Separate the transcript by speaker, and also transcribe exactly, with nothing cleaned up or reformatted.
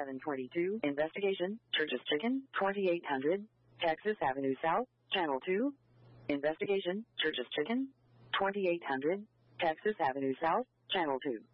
Speaker 1: seven twenty-two. Investigation, Church's Chicken, twenty-eight hundred, Texas Avenue South, Channel two. Investigation, Church's Chicken, twenty-eight hundred, Texas Avenue South, Channel two.